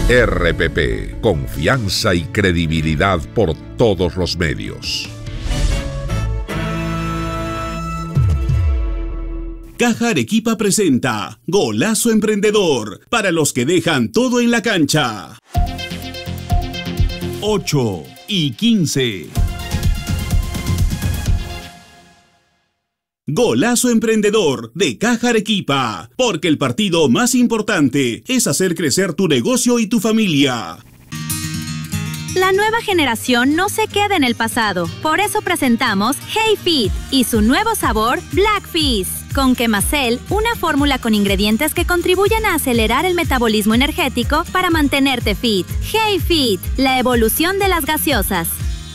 RPP, confianza y credibilidad por todos los medios. Caja Arequipa presenta Golazo Emprendedor, para los que dejan todo en la cancha. 8:15. Golazo Emprendedor de Caja Arequipa, porque el partido más importante es hacer crecer tu negocio y tu familia. La nueva generación no se queda en el pasado, por eso presentamos Hey Fit y su nuevo sabor Black Fizz. Con Quemacel, una fórmula con ingredientes que contribuyen a acelerar el metabolismo energético para mantenerte fit. Hey Fit, la evolución de las gaseosas.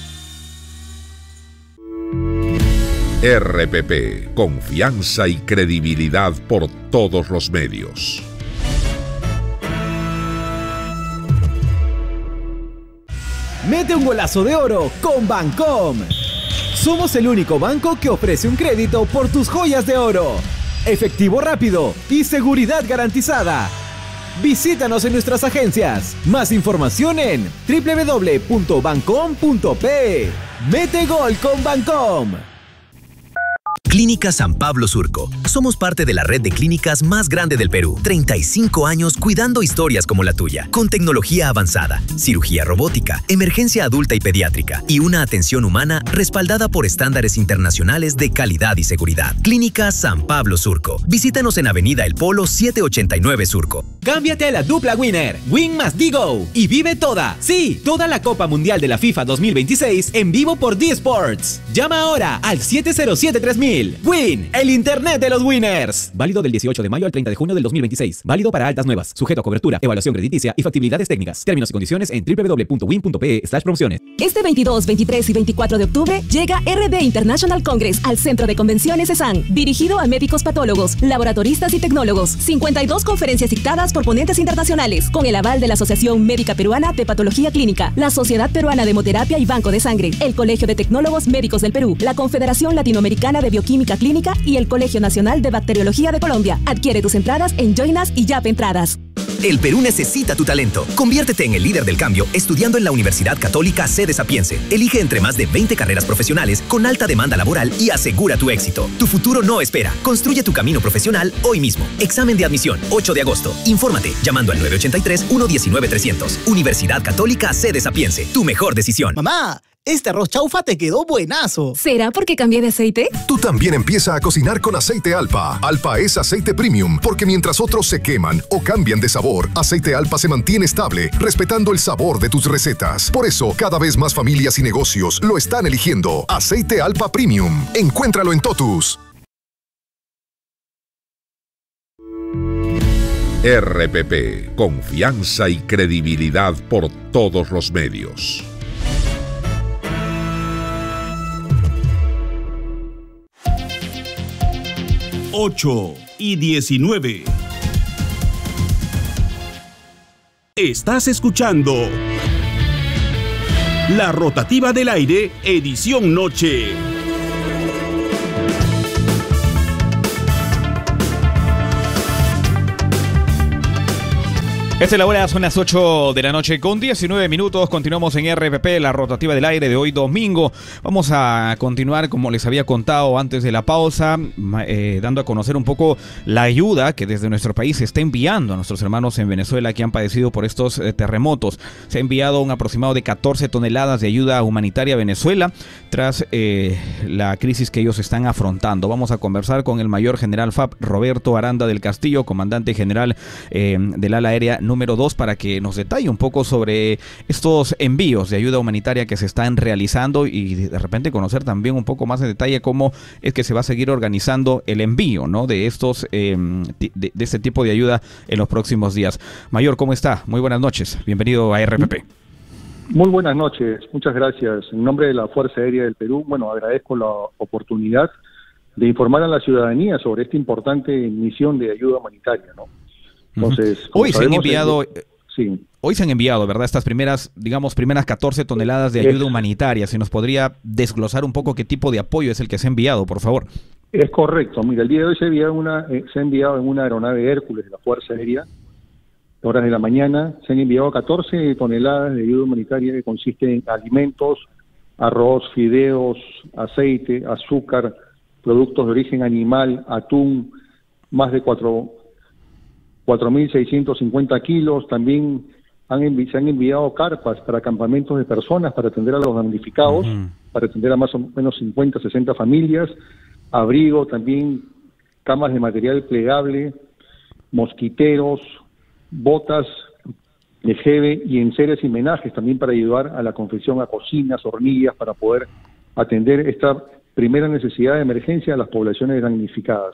RPP, confianza y credibilidad por todos los medios. Mete un golazo de oro con Bancom. Somos el único banco que ofrece un crédito por tus joyas de oro. Efectivo rápido y seguridad garantizada. Visítanos en nuestras agencias. Más información en www.bancom.pe. Mete gol con Bancom. Clínica San Pablo Surco. Somos parte de la red de clínicas más grande del Perú. 35 años cuidando historias como la tuya, con tecnología avanzada, cirugía robótica, emergencia adulta y pediátrica y una atención humana respaldada por estándares internacionales de calidad y seguridad. Clínica San Pablo Surco. Visítanos en Avenida El Polo 789 Surco. Cámbiate a la dupla Winner, Win más Digo, y vive toda la Copa Mundial de la FIFA 2026 en vivo por D-Sports. Llama ahora al 707-3000. Win, el internet de los winners. Válido del 18 de mayo al 30 de junio del 2026. Válido para altas nuevas. Sujeto a cobertura, evaluación crediticia y factibilidades técnicas. Términos y condiciones en www.win.pe/promociones. Este 22, 23 y 24 de octubre llega RD International Congress al Centro de Convenciones ESAN, dirigido a médicos patólogos, laboratoristas y tecnólogos. 52 conferencias dictadas por ponentes internacionales, con el aval de la Asociación Médica Peruana de Patología Clínica, la Sociedad Peruana de Hemoterapia y Banco de Sangre, el Colegio de Tecnólogos Médicos del Perú, la Confederación Latinoamericana de Bioquímica Clínica y el Colegio Nacional de Bacteriología de Colombia. Adquiere tus entradas en Joinas y Yap Entradas. El Perú necesita tu talento. Conviértete en el líder del cambio estudiando en la Universidad Católica Sede Sapiense. Elige entre más de 20 carreras profesionales con alta demanda laboral y asegura tu éxito. Tu futuro no espera. Construye tu camino profesional hoy mismo. Examen de admisión, 8 de agosto. Infórmate llamando al 983-119-300. Universidad Católica Sede Sapiense. Tu mejor decisión. Mamá, este arroz chaufa te quedó buenazo. ¿Será porque cambié de aceite? Tú también empieza a cocinar con aceite Alpa. Alpa es aceite premium, porque mientras otros se queman o cambian de sabor, aceite Alpa se mantiene estable, respetando el sabor de tus recetas. Por eso, cada vez más familias y negocios lo están eligiendo. Aceite Alpa Premium. Encuéntralo en Totus. RPP, confianza y credibilidad por todos los medios. Ocho y 19. Estás escuchando La Rotativa del Aire, edición noche. Esta es la hora, son las 8 de la noche con 19 minutos. Continuamos en RPP, la rotativa del aire de hoy domingo. Vamos a continuar, como les había contado antes de la pausa, dando a conocer un poco la ayuda que desde nuestro país se está enviando a nuestros hermanos en Venezuela que han padecido por estos terremotos. Se ha enviado un aproximado de 14 toneladas de ayuda humanitaria a Venezuela tras la crisis que ellos están afrontando. Vamos a conversar con el mayor general FAP, Roberto Aranda del Castillo, comandante general del ala aérea número 2, para que nos detalle un poco sobre estos envíos de ayuda humanitaria que se están realizando y de repente conocer también un poco más de detalle cómo es que se va a seguir organizando el envío, ¿no?, de estos de este tipo de ayuda en los próximos días. Mayor, ¿cómo está? Muy buenas noches. Bienvenido a RPP. Muy buenas noches. Muchas gracias. En nombre de la Fuerza Aérea del Perú, agradezco la oportunidad de informar a la ciudadanía sobre esta importante misión de ayuda humanitaria, ¿no? Entonces, hoy se han enviado, sí. Hoy se han enviado, ¿verdad?, estas primeras 14 toneladas de ayuda humanitaria. Si nos podría desglosar un poco qué tipo de apoyo es el que se ha enviado, por favor. Es correcto. Mira, el día de hoy se ha enviado en una aeronave Hércules de la Fuerza Aérea horas de la mañana. Se han enviado 14 toneladas de ayuda humanitaria que consiste en alimentos, arroz, fideos, aceite, azúcar, productos de origen animal, atún, más de 4.650 kilos. También se han enviado carpas para campamentos de personas para atender a los damnificados, para atender a más o menos 50, 60 familias, abrigo, también camas de material plegable, mosquiteros, botas de jeve y enseres y menajes también para ayudar a la confección a cocinas, hornillas, para poder atender esta primera necesidad de emergencia a las poblaciones damnificadas.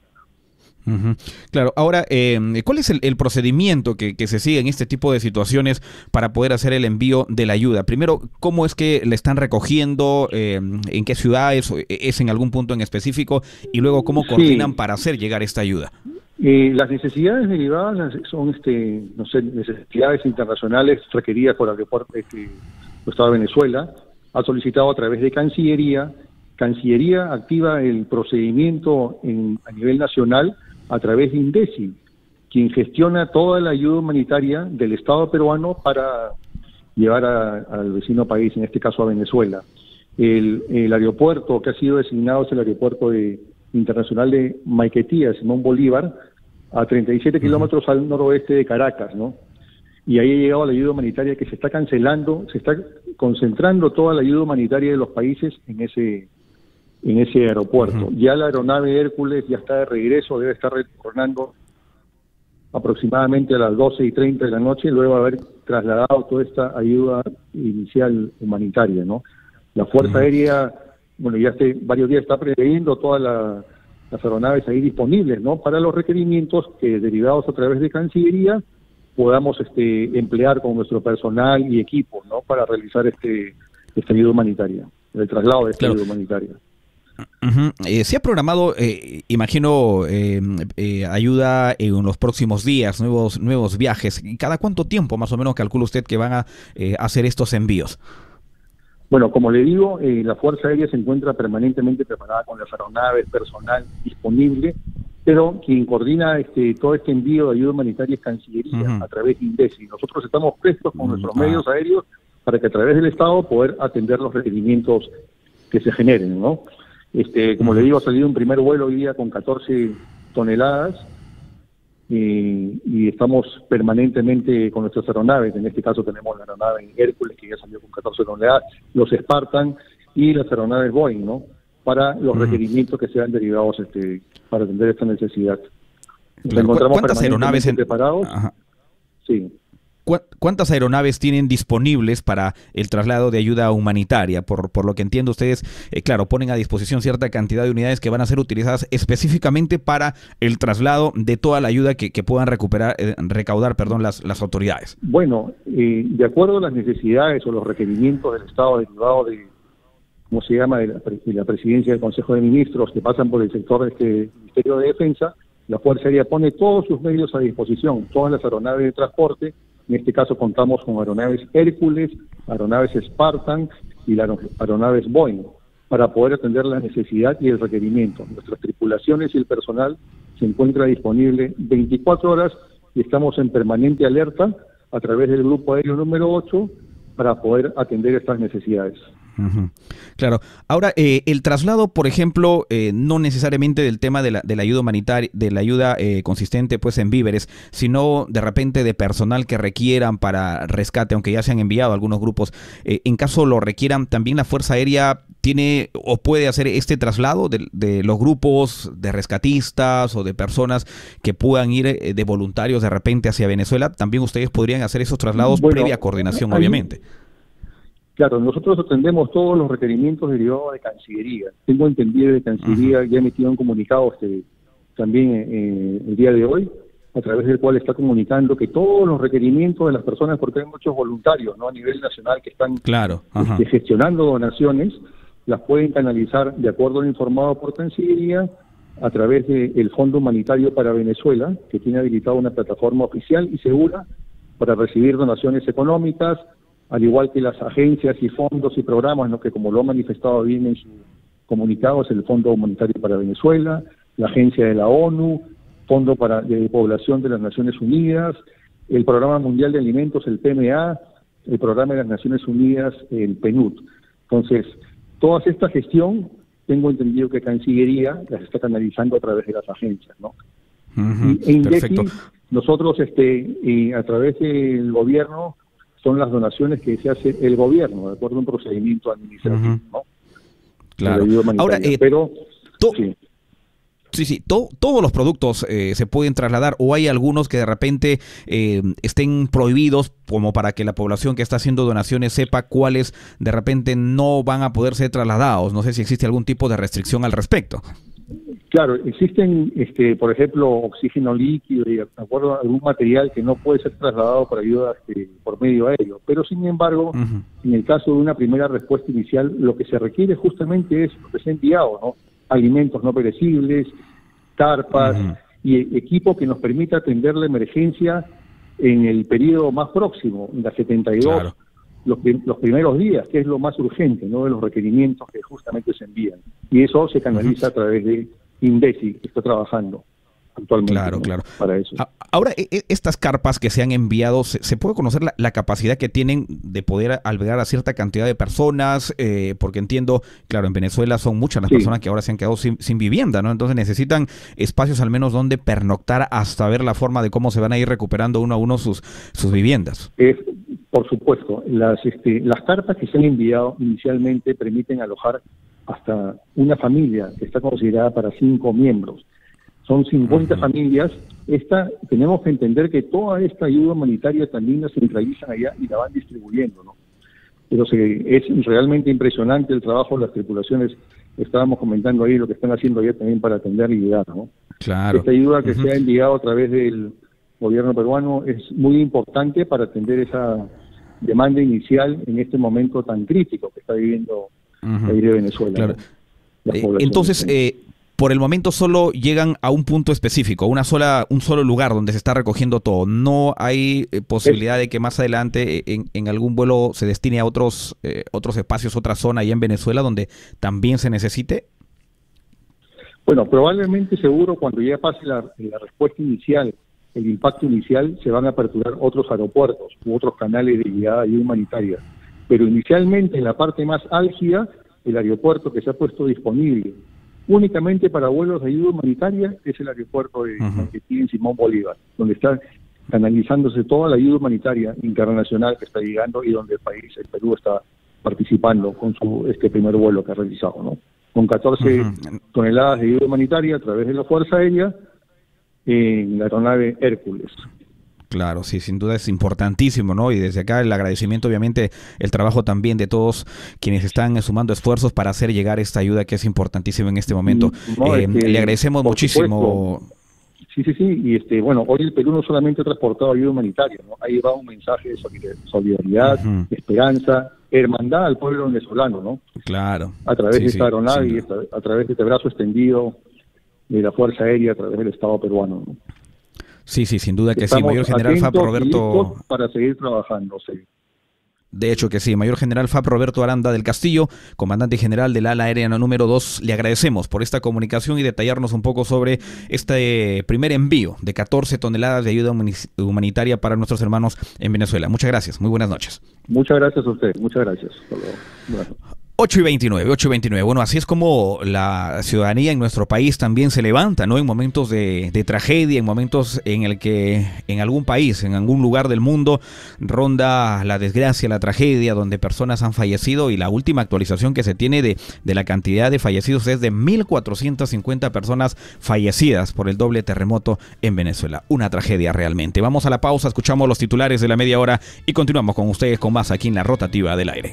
Claro, ahora, ¿cuál es el procedimiento que se sigue en este tipo de situaciones para poder hacer el envío de la ayuda? Primero, ¿cómo es que le están recogiendo? ¿En qué ciudades? ¿Es en algún punto en específico? Y luego, ¿cómo coordinan para hacer llegar esta ayuda? Las necesidades derivadas son necesidades internacionales requeridas por el aeropuerto del Estado de Venezuela. Ha solicitado a través de Cancillería. Cancillería activa el procedimiento a nivel nacional a través de INDECI, quien gestiona toda la ayuda humanitaria del Estado peruano para llevar al vecino país, en este caso a Venezuela. El aeropuerto que ha sido designado es el aeropuerto internacional de Maiquetía, Simón Bolívar, a 37 kilómetros al noroeste de Caracas, ¿no? Y ahí ha llegado la ayuda humanitaria que se está cancelando, se está concentrando toda la ayuda humanitaria de los países en ese aeropuerto. Ya la aeronave Hércules ya está de regreso, debe estar retornando aproximadamente a las 12:30 de la noche, luego de haber trasladado toda esta ayuda inicial humanitaria, ¿no? La Fuerza Aérea, bueno, ya hace varios días está previendo todas las aeronaves ahí disponibles, ¿no? Para los requerimientos que, derivados a través de Cancillería, podamos emplear con nuestro personal y equipo, ¿no? Para realizar esta ayuda humanitaria, el traslado de esta ayuda humanitaria. Se ha programado, imagino, ayuda en los próximos días, nuevos viajes. ¿Cada cuánto tiempo más o menos calcula usted que van a hacer estos envíos? Bueno, como le digo, la Fuerza Aérea se encuentra permanentemente preparada con las aeronaves, personal disponible, pero quien coordina todo este envío de ayuda humanitaria es Cancillería a través de INDECI. Nosotros estamos prestos con nuestros medios aéreos para que a través del Estado poder atender los requerimientos que se generen, ¿no? Como le digo, ha salido un primer vuelo hoy día con 14 toneladas y estamos permanentemente con nuestras aeronaves. En este caso tenemos la aeronave Hércules, que ya salió con 14 toneladas, los Spartan y las aeronaves Boeing, ¿no? Para los requerimientos que sean derivados para atender esta necesidad. Nos encontramos ¿Cuántas aeronaves preparados? Sí. ¿Cuántas aeronaves tienen disponibles para el traslado de ayuda humanitaria? Por lo que entiendo, ustedes, claro, ponen a disposición cierta cantidad de unidades que van a ser utilizadas específicamente para el traslado de toda la ayuda que puedan recaudar las autoridades. Bueno, de acuerdo a las necesidades o los requerimientos del Estado derivado de, ¿cómo se llama?, de la presidencia del Consejo de Ministros, que pasan por el sector del Ministerio de Defensa, la Fuerza Aérea pone todos sus medios a disposición, todas las aeronaves de transporte. En este caso contamos con aeronaves Hércules, aeronaves Spartan y las aeronaves Boeing para poder atender la necesidad y el requerimiento. Nuestras tripulaciones y el personal se encuentra disponible 24 horas y estamos en permanente alerta a través del Grupo Aéreo número 8 para poder atender estas necesidades. Claro. Ahora, el traslado, por ejemplo, no necesariamente del tema de la ayuda humanitaria, de la ayuda consistente pues en víveres, sino de repente de personal que requieran para rescate, aunque ya se han enviado algunos grupos, en caso lo requieran, también la Fuerza Aérea tiene o puede hacer este traslado de los grupos de rescatistas o de personas que puedan ir de voluntarios de repente hacia Venezuela. También ustedes podrían hacer esos traslados previa coordinación, obviamente. Claro, nosotros atendemos todos los requerimientos derivados de Cancillería. Tengo entendido que Cancillería ya emitió un comunicado también el día de hoy, a través del cual está comunicando que todos los requerimientos de las personas, porque hay muchos voluntarios, ¿no?, a nivel nacional que están gestionando donaciones, las pueden canalizar de acuerdo a lo informado por Cancillería a través del Fondo Humanitario para Venezuela, que tiene habilitado una plataforma oficial y segura para recibir donaciones económicas, al igual que las agencias y fondos y programas, ¿no?, que como lo ha manifestado bien en su comunicado, es el Fondo Humanitario para Venezuela, la Agencia de la ONU, Fondo de Población de las Naciones Unidas, el Programa Mundial de Alimentos, el PMA, el Programa de las Naciones Unidas, el PNUD. Entonces, toda esta gestión, tengo entendido que Cancillería las está canalizando a través de las agencias, ¿no? Y en INDECI, nosotros, a través del gobierno, son las donaciones que se hace el gobierno, de acuerdo a un procedimiento administrativo, ¿no? Claro. Ahora, pero todos los productos se pueden trasladar, o hay algunos que de repente estén prohibidos, como para que la población que está haciendo donaciones sepa cuáles de repente no van a poder ser trasladados. No sé si existe algún tipo de restricción al respecto. Claro, existen, por ejemplo, oxígeno líquido y de acuerdo a algún material que no puede ser trasladado por ayuda por medio aéreo. Pero, sin embargo, en el caso de una primera respuesta inicial, lo que se requiere justamente es lo que se ha enviado, ¿no? Alimentos no perecibles, carpas y equipo que nos permita atender la emergencia en el periodo más próximo, en las 72, claro, los primeros días, que es lo más urgente, ¿no? De los requerimientos que justamente se envían. Y eso se canaliza a través de INDECI, que está trabajando actualmente, claro, ¿no? Claro. Para eso. Ahora, estas carpas que se han enviado, ¿se puede conocer la capacidad que tienen de poder albergar a cierta cantidad de personas? Porque entiendo, claro, en Venezuela son muchas las personas que ahora se han quedado sin vivienda, ¿no? Entonces necesitan espacios al menos donde pernoctar hasta ver la forma de cómo se van a ir recuperando uno a uno sus viviendas. Por supuesto, las carpas que se han enviado inicialmente permiten alojar hasta una familia que está considerada para 5 miembros. Son 50 familias. Tenemos que entender que toda esta ayuda humanitaria también la centralizan allá y la van distribuyendo, ¿no? Pero es realmente impresionante el trabajo de las tripulaciones. Estábamos comentando ahí lo que están haciendo allá también para atender y ayudar, ¿no? Claro. Esta ayuda que se ha enviado a través del gobierno peruano es muy importante para atender esa demanda inicial en este momento tan crítico que está viviendo Venezuela. Claro. ¿No? Entonces, por el momento solo llegan a un punto específico, un solo lugar donde se está recogiendo todo. No hay posibilidad de que más adelante en algún vuelo se destine a otros espacios, otra zona allá en Venezuela donde también se necesite. Bueno, probablemente seguro cuando ya pase la respuesta inicial, el impacto inicial, se van a aperturar otros aeropuertos u otros canales de llegada de ayuda humanitaria. Pero inicialmente en la parte más álgida, el aeropuerto que se ha puesto disponible únicamente para vuelos de ayuda humanitaria es el aeropuerto de en Simón Bolívar, donde está canalizándose toda la ayuda humanitaria internacional que está llegando y donde el Perú está participando con su primer vuelo que ha realizado, ¿no? Con 14 toneladas de ayuda humanitaria a través de la Fuerza Aérea en la aeronave Hércules. Claro, sí, sin duda es importantísimo, ¿no? Y desde acá el agradecimiento, obviamente, el trabajo también de todos quienes están sumando esfuerzos para hacer llegar esta ayuda que es importantísima en este momento. Le agradecemos muchísimo. Supuesto. Sí, y bueno, hoy el Perú no solamente ha transportado ayuda humanitaria, ¿no? Ha llevado un mensaje de solidaridad, de esperanza, hermandad al pueblo venezolano, ¿no? Claro. A través de esta aeronave y a través de este brazo extendido de la Fuerza Aérea, a través del Estado peruano, ¿no? Sí, sin duda que sí, Mayor General Fab Roberto. Para seguir trabajando, sí. De hecho que sí, Mayor General Fab Roberto Aranda del Castillo, comandante general del ala aérea número 2, le agradecemos por esta comunicación y detallarnos un poco sobre este primer envío de 14 toneladas de ayuda humanitaria para nuestros hermanos en Venezuela. Muchas gracias, muy buenas noches. Muchas gracias a usted, muchas gracias. Bueno. 8:29. Bueno, así es como la ciudadanía en nuestro país también se levanta, ¿no? En momentos de tragedia, en momentos en el que en algún país, en algún lugar del mundo ronda la desgracia, la tragedia, donde personas han fallecido, y la última actualización que se tiene de la cantidad de fallecidos es de 1.450 personas fallecidas por el doble terremoto en Venezuela. Una tragedia realmente. Vamos a la pausa, escuchamos los titulares de la media hora y continuamos con ustedes con más aquí en la Rotativa del Aire.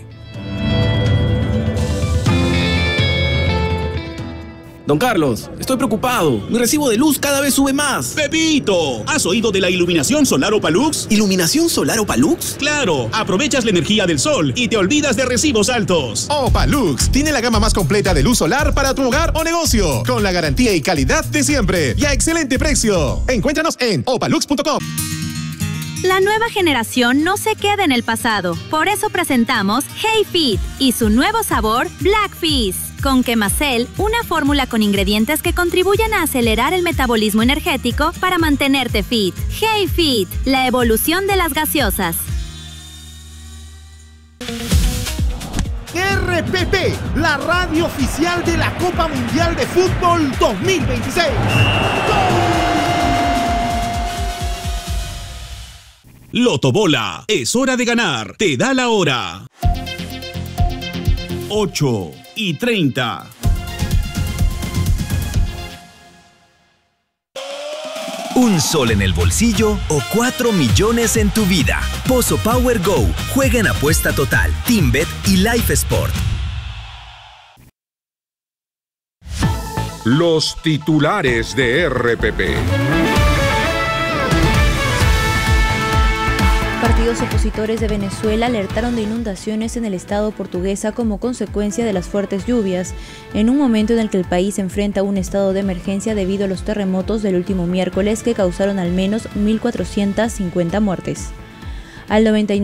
Don Carlos, estoy preocupado. Mi recibo de luz cada vez sube más. ¡Pepito! ¿Has oído de la iluminación solar Opalux? ¿Iluminación solar Opalux? ¡Claro! Aprovechas la energía del sol y te olvidas de recibos altos. Opalux tiene la gama más completa de luz solar para tu hogar o negocio, con la garantía y calidad de siempre y a excelente precio. Encuéntranos en opalux.com. La nueva generación no se queda en el pasado. Por eso presentamos Hey Fit y su nuevo sabor Black Fizz. con Quemacel, una fórmula con ingredientes que contribuyen a acelerar el metabolismo energético para mantenerte fit. Hey Fit, la evolución de las gaseosas. RPP, la radio oficial de la Copa Mundial de Fútbol 2026. Lotobola, es hora de ganar, te da la hora. 8:30. ¿Un sol en el bolsillo o 4 millones en tu vida? Pozo Power Go. Juega en apuesta total, TeamBet y Life Sport. Los titulares de RPP. Partidos opositores de Venezuela alertaron de inundaciones en el estado portuguesa como consecuencia de las fuertes lluvias, en un momento en el que el país enfrenta un estado de emergencia debido a los terremotos del último miércoles que causaron al menos 1.450 muertes. Al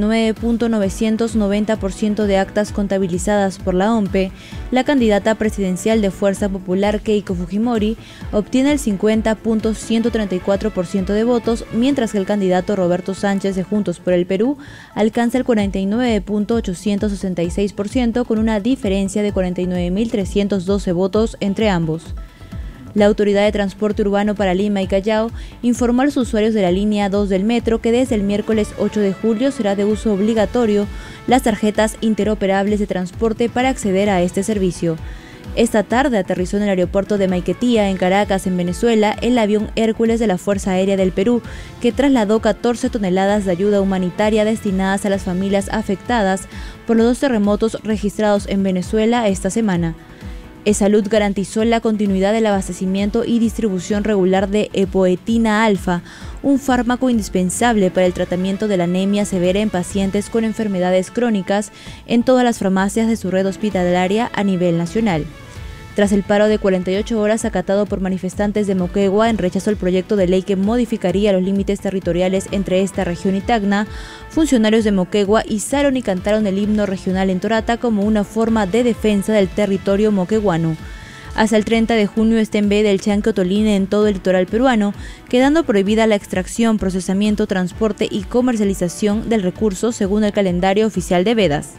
99.990% de actas contabilizadas por la OMPE, la candidata presidencial de Fuerza Popular Keiko Fujimori obtiene el 50.134% de votos, mientras que el candidato Roberto Sánchez de Juntos por el Perú alcanza el 49.866% con una diferencia de 49.312 votos entre ambos. La Autoridad de Transporte Urbano para Lima y Callao informó a los usuarios de la línea 2 del metro que desde el miércoles 8 de julio será de uso obligatorio las tarjetas interoperables de transporte para acceder a este servicio. Esta tarde aterrizó en el aeropuerto de Maiquetía, en Caracas, en Venezuela, el avión Hércules de la Fuerza Aérea del Perú, que trasladó 14 toneladas de ayuda humanitaria destinadas a las familias afectadas por los 2 terremotos registrados en Venezuela esta semana. E-Salud garantizó la continuidad del abastecimiento y distribución regular de epoetina alfa, un fármaco indispensable para el tratamiento de la anemia severa en pacientes con enfermedades crónicas en todas las farmacias de su red hospitalaria a nivel nacional. Tras el paro de 48 horas acatado por manifestantes de Moquegua en rechazo al proyecto de ley que modificaría los límites territoriales entre esta región y Tacna, funcionarios de Moquegua izaron y cantaron el himno regional en Torata como una forma de defensa del territorio moqueguano. Hasta el 30 de junio está en veda el chanque otoline en todo el litoral peruano, quedando prohibida la extracción, procesamiento, transporte y comercialización del recurso según el calendario oficial de vedas.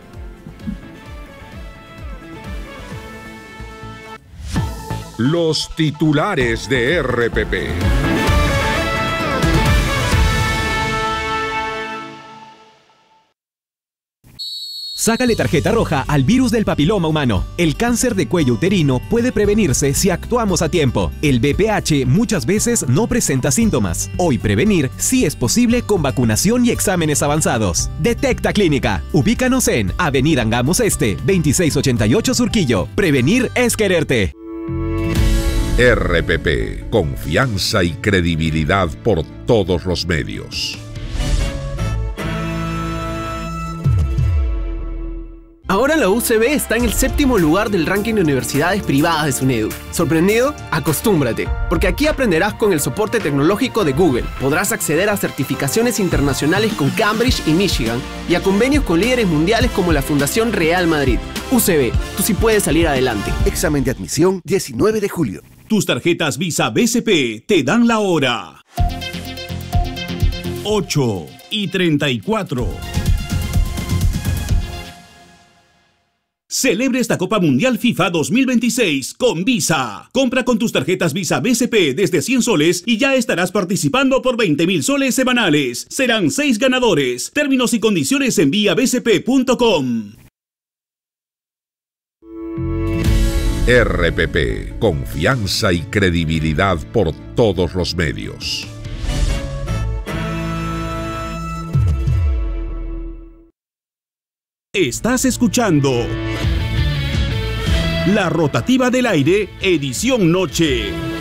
Los titulares de RPP. Sácale tarjeta roja al virus del papiloma humano. El cáncer de cuello uterino puede prevenirse si actuamos a tiempo. El VPH muchas veces no presenta síntomas. Hoy prevenir sí es posible con vacunación y exámenes avanzados. Detecta Clínica. Ubícanos en Avenida Angamos Este, 2688 Surquillo. Prevenir es quererte. RPP, confianza y credibilidad por todos los medios. Ahora la UCB está en el 7º lugar del ranking de universidades privadas de SUNEDU. ¿Sorprendido? Acostúmbrate, porque aquí aprenderás con el soporte tecnológico de Google. Podrás acceder a certificaciones internacionales con Cambridge y Michigan y a convenios con líderes mundiales como la Fundación Real Madrid. UCB, tú sí puedes salir adelante. Examen de admisión 19 de julio. Tus tarjetas Visa BCP te dan la hora. 8:34. Celebre esta Copa Mundial FIFA 2026 con Visa. Compra con tus tarjetas Visa BCP desde 100 soles y ya estarás participando por 20.000 soles semanales. Serán 6 ganadores. Términos y condiciones en viabcp.com. RPP, confianza y credibilidad por todos los medios. Estás escuchando La Rotativa del Aire, edición noche.